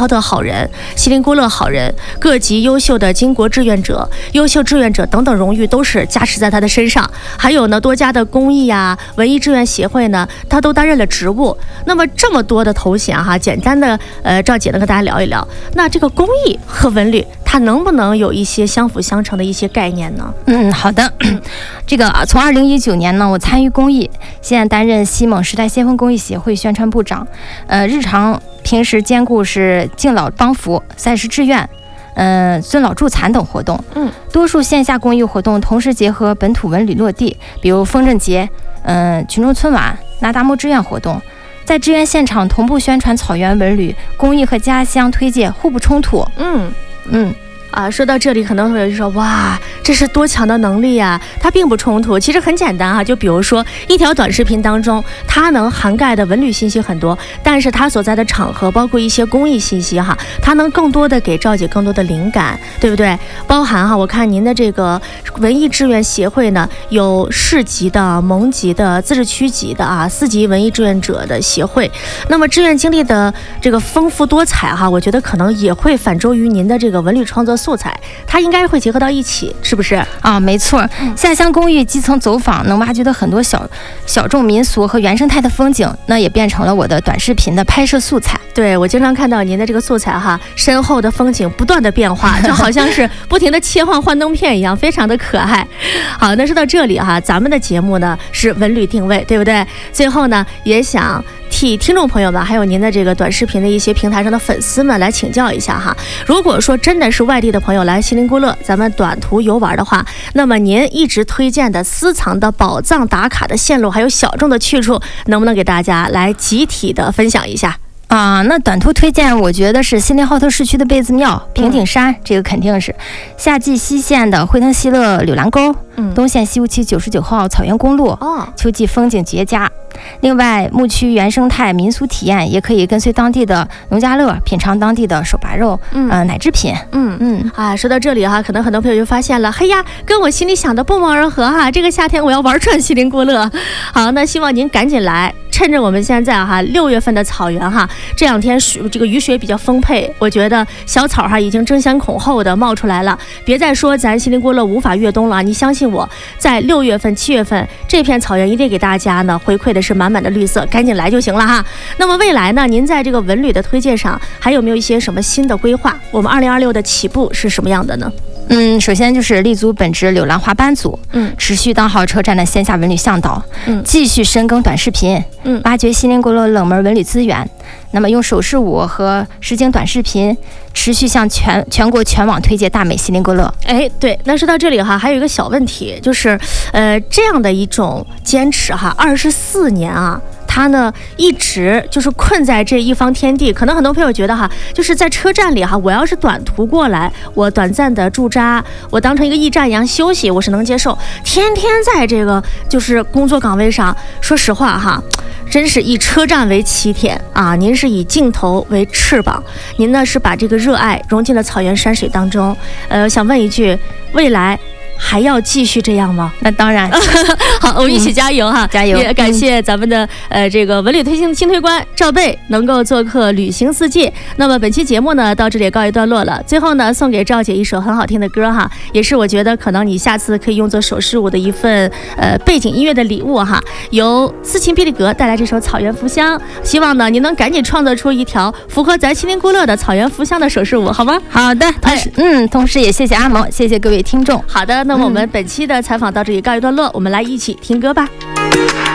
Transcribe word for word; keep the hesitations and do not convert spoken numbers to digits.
浩特好人、锡林郭勒好人、各级优秀的巾帼志愿者、优秀志愿者等等荣誉都是加持在他的身上。还有呢，多家的公益呀、文艺志愿协会呢，他都担任了职务。那么这么多的头衔哈，简单的呃，赵姐呢跟大家聊一聊，那这个公益和文旅它能不能有一些相辅相成的一些概念呢？ 嗯，好的。这个从二零一九年呢，我参与公益，现在担任西蒙时代先锋公益协会宣传部长。呃，日常平时兼顾是敬老帮扶、赛事志愿、嗯、呃，尊老助残等活动。嗯，多数线下公益活动同时结合本土文旅落地，比如风筝节、嗯、呃，群众春晚、拿达慕志愿活动。在志愿现场同步宣传草原文旅，公益和家乡推介互不冲突。 嗯嗯。 啊，说到这里，可能会有人说，哇，这是多强的能力呀！它并不冲突，其实很简单啊。就比如说一条短视频当中，它能涵盖的文旅信息很多，但是它所在的场合，包括一些公益信息哈，它能更多的给赵姐更多的灵感，对不对？包含哈，我看您的这个文艺志愿协会呢，有市级的、盟级的、自治区级的啊，四级文艺志愿者的协会。那么志愿经历的这个丰富多彩哈，我觉得可能也会反周于您的这个文旅创作素材，它应该会结合到一起，是不是啊？没错，下乡公寓基层走访能挖掘到很多小小众民俗和原生态的风景，那也变成了我的短视频的拍摄素材。 对，我经常看到您的这个素材哈，身后的风景不断的变化，就好像是不停的切换幻灯片一样，非常的可爱。好，那说到这里哈，咱们的节目呢是文旅定位，对不对？最后呢，也想替听众朋友们，还有您的这个短视频的一些平台上的粉丝们来请教一下哈。如果说真的是外地的朋友来锡林郭勒咱们短途游玩的话，那么您一直推荐的私藏的宝藏打卡的线路，还有小众的去处，能不能给大家来集体的分享一下？ 啊，那短途推荐，我觉得是锡林浩特市区的贝子庙、平顶山，嗯、这个肯定是；夏季西线的惠腾西乐柳兰沟，嗯、东线西五七九十九号草原公路，哦，秋季风景绝佳。另外，牧区原生态民俗体验也可以跟随当地的农家乐，品尝当地的手把肉，嗯，呃，奶制品， 嗯嗯。啊，说到这里哈，可能很多朋友就发现了，嘿呀，跟我心里想的不谋而合哈。这个夏天我要玩转锡林郭勒。好，那希望您赶紧来。趁着我们现在哈六月份的草原哈，这两天水这个雨水比较丰沛，我觉得小草哈已经争先恐后的冒出来了。别再说咱锡林郭勒无法越冬了，你相信我，在六月份、七月份这片草原一定给大家呢回馈的是满满的绿色，赶紧来就行了哈。那么未来呢，您在这个文旅的推荐上还有没有一些什么新的规划？我们二零二六的起步是什么样的呢？ 嗯，首先就是立足本职柳兰花班组，嗯，持续当好车站的线下文旅向导，嗯，继续深耕短视频，嗯，挖掘锡林郭勒冷门文旅资源。那么用手势舞和实景短视频，持续向全全国全网推介大美锡林郭勒。 哎，对，那说到这里哈，还有一个小问题，就是，呃，这样的一种坚持哈，二十四年啊。他呢一直就是困在这一方天地，可能很多朋友觉得哈，就是在车站里哈，我要是短途过来，我短暂的驻扎，我当成一个驿站一样休息，我是能接受。天天在这个就是工作岗位上，说实话哈，真是以车站为起点啊，您是以镜头为翅膀，您呢是把这个热爱融进了草原山水当中。呃，想问一句，未来还要继续这样吗？ 那当然。 好，我们一起加油哈！ 嗯、加油！ 也感谢咱们的、嗯、呃这个文旅推新新推官赵贝能够做客旅行四季。那么本期节目呢到这里告一段落了。最后呢送给赵姐一首很好听的歌哈，也是我觉得可能你下次可以用作手势舞的一份呃背景音乐的礼物哈。由斯琴比利格带来这首《草原浮香》，希望呢你能赶紧创作出一条符合咱锡林郭勒的草原浮香的手势舞，好吗？ 好的，同时、哎、嗯，同时也谢谢阿蒙，谢谢各位听众。 好的。那么我们本期的采访到这里告一段落，我们来一起听歌吧。